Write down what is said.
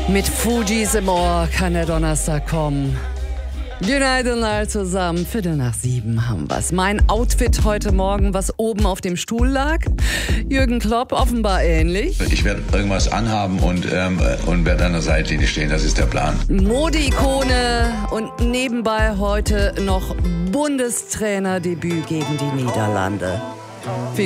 Mit Fujis im Ohr kann der Donnerstag kommen. United all zusammen, 6:15 haben wir's. Mein Outfit heute Morgen, was oben auf dem Stuhl lag. Jürgen Klopp offenbar ähnlich. Ich werde irgendwas anhaben und werde an der Seitlinie stehen, das ist der Plan. Mode-Ikone und nebenbei heute noch Bundestrainerdebüt gegen die Niederlande.